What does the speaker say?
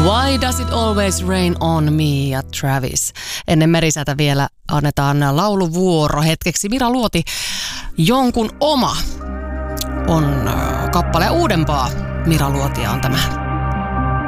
Why does it always rain on me ja Travis. Ennen Merisätä vielä annetaan lauluvuoro hetkeksi. Mira Luoti, Jonkun oma on kappale uudempaa. Mira Luotia on tämä.